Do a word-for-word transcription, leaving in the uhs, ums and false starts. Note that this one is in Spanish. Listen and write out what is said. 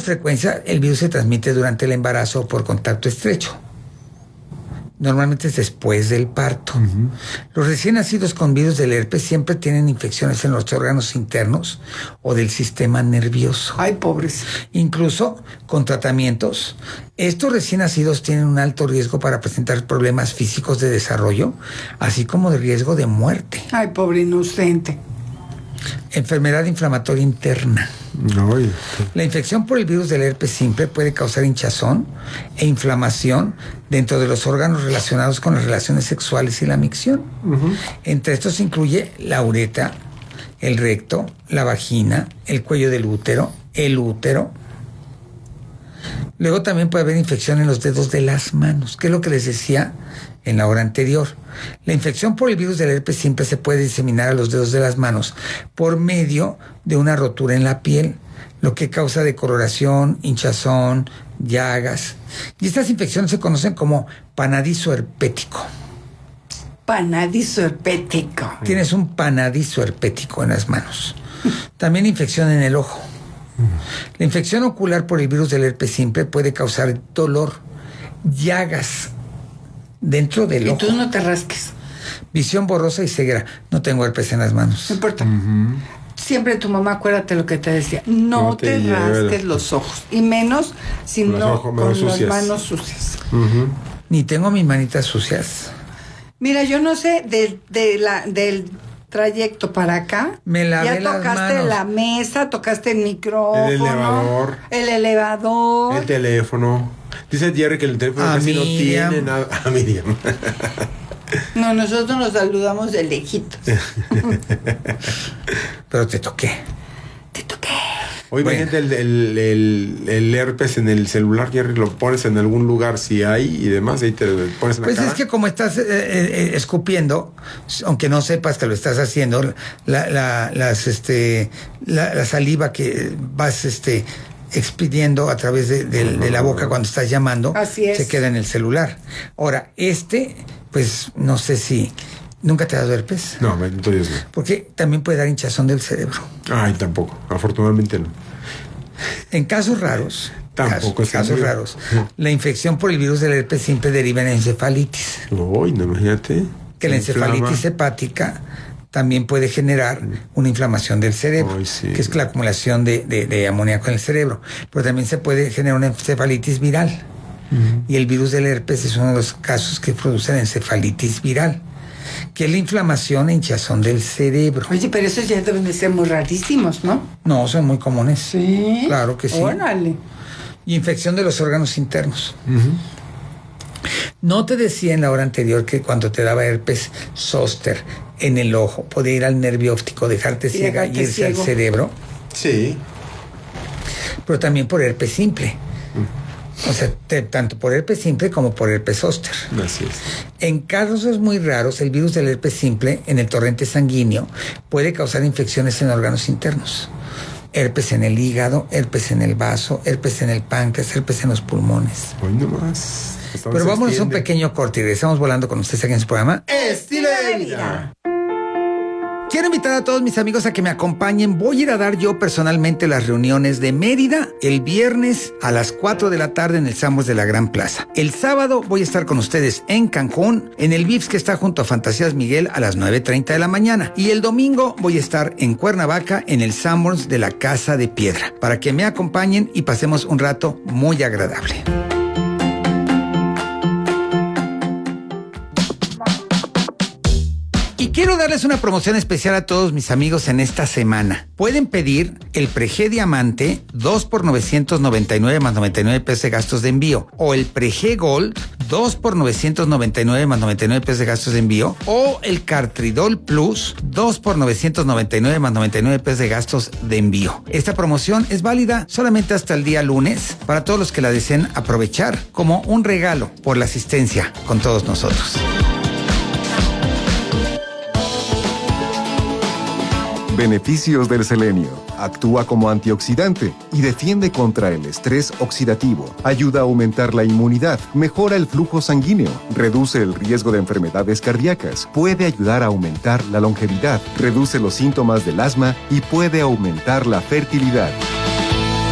menos frecuencia, el virus se transmite durante el embarazo o por contacto estrecho. Normalmente es después del parto. Uh-huh. Los recién nacidos con virus del herpes siempre tienen infecciones en los órganos internos o del sistema nervioso. Ay, pobres. Incluso con tratamientos, estos recién nacidos tienen un alto riesgo para presentar problemas físicos de desarrollo, así como de riesgo de muerte. Ay, pobre inocente. Enfermedad inflamatoria interna. No, sí. La infección por el virus del herpes simple puede causar hinchazón e inflamación dentro de los órganos relacionados con las relaciones sexuales y la micción. Uh-huh. Entre estos incluye la uretra, el recto, la vagina, el cuello del útero, el útero. Luego también puede haber infección en los dedos de las manos, que es lo que les decía en la hora anterior. La infección por el virus del herpes simple se puede diseminar a los dedos de las manos por medio de una rotura en la piel, lo que causa decoloración, hinchazón, llagas. Y estas infecciones se conocen como panadizo herpético. Panadizo herpético. Tienes un panadizo herpético en las manos. También infección en el ojo. La infección ocular por el virus del herpes simple puede causar dolor, llagas dentro del ojo. Y tú no te rasques. Visión borrosa y ceguera. No tengo herpes en las manos. No importa. Uh-huh. Siempre tu mamá, acuérdate lo que te decía. No, no te, te rasques los ojos. Y menos si con no ojos, con sucias. las manos sucias. Uh-huh. Ni tengo mis manitas sucias. Mira, yo no sé de, de la, del trayecto para acá. Me lavé ya tocaste las manos. La mesa, tocaste el micrófono. El elevador. El elevador. El teléfono. Dice Jerry que el teléfono a casi Miriam. no tiene nada. A Miriam. No, nosotros nos saludamos de lejitos. Pero te toqué. Te toqué. Oye, Bueno. imagínate el, el, el, el herpes en el celular, Jerry, lo pones en algún lugar si hay y demás, ahí te lo pones en la Pues cara. es que como estás eh, eh, escupiendo, aunque no sepas que lo estás haciendo, la, la, las, este, la, la saliva que vas este, expidiendo a través de, de, de la boca cuando estás llamando, Así es. se queda en el celular. Ahora, este, pues no sé si... ¿Nunca te ha dado herpes? No, bendito Dios no. Porque también puede dar hinchazón del cerebro. Ay, tampoco. Afortunadamente no. En casos raros, Tampoco casos, es casos amigo. raros, la infección por el virus del herpes siempre deriva en encefalitis. Uy, no, imagínate. Que la Se inflama. encefalitis hepática también puede generar una inflamación del cerebro, Ay, sí. que es la acumulación de, de, de amoníaco en el cerebro. Pero también se puede generar una encefalitis viral. Uh-huh. Y el virus del herpes es uno de los casos que produce la encefalitis viral, que es la inflamación e hinchazón del cerebro. Oye, pero esos ya deben de ser muy rarísimos, ¿no? No, son muy comunes. Sí. Claro que sí. Órale. Y infección de los órganos internos. Uh-huh. No te decía en la hora anterior que cuando te daba herpes zóster en el ojo, podía ir al nervio óptico, dejarte ciega y irse ciego. al cerebro. Sí. Pero también por herpes simple. O sea, te, tanto por herpes simple como por herpes zóster. Así es. En casos muy raros, el virus del herpes simple en el torrente sanguíneo puede causar infecciones en órganos internos. Herpes en el hígado, herpes en el vaso, herpes en el páncreas, herpes en los pulmones. Hoy nomás. Pero vámonos a un pequeño corte y regresamos volando con ustedes aquí en su programa Estilo de Vida. Quiero invitar a todos mis amigos a que me acompañen. Voy a ir a dar yo personalmente las reuniones de Mérida el viernes a las cuatro de la tarde en el Sambors de la Gran Plaza. El sábado voy a estar con ustedes en Cancún, en el Vips que está junto a Fantasías Miguel a las nueve treinta de la mañana. Y el domingo voy a estar en Cuernavaca en el Sambors de la Casa de Piedra, para que me acompañen y pasemos un rato muy agradable. Y quiero darles una promoción especial a todos mis amigos en esta semana. Pueden pedir el Preg Diamante dos por novecientos noventa y nueve más noventa y nueve pesos de gastos de envío, o el Preg Gold dos por novecientos noventa y nueve más noventa y nueve pesos de gastos de envío, o el Cartridol Plus dos por novecientos noventa y nueve más noventa y nueve pesos de gastos de envío. Esta promoción es válida solamente hasta el día lunes para todos los que la deseen aprovechar como un regalo por la asistencia con todos nosotros. Beneficios del selenio. Actúa como antioxidante y defiende contra el estrés oxidativo. Ayuda a aumentar la inmunidad, mejora el flujo sanguíneo, reduce el riesgo de enfermedades cardíacas, puede ayudar a aumentar la longevidad, reduce los síntomas del asma y puede aumentar la fertilidad.